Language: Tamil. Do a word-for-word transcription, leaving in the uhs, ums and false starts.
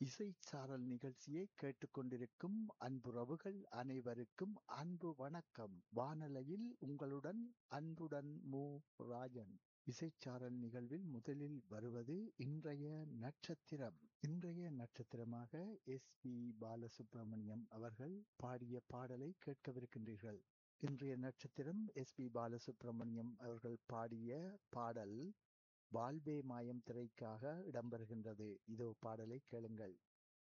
இசைச்சாரல் நிகழ்ச்சியை கேட்டுக்கொண்டிருக்கும் அன்புறவுகள் அனைவருக்கும் அன்பு வணக்கம். வானலையில் உங்களுடன் அன்புடன் மு. ராஜன். இசைச்சாரல் நிகழ்வில் முதலில் வருவது இன்றைய நட்சத்திரம். இன்றைய நட்சத்திரமாக எஸ் பி பாலசுப்ரமணியம் அவர்கள் பாடிய பாடலை கேட்கவிருக்கின்றீர்கள். இன்றைய நட்சத்திரம் எஸ் பி பாலசுப்ரமணியம் அவர்கள் பாடிய பாடல் வாழ்வே மாயம் திரைக்காக இடம்பெறுகின்றது. இதோ பாடலை கேளுங்கள்.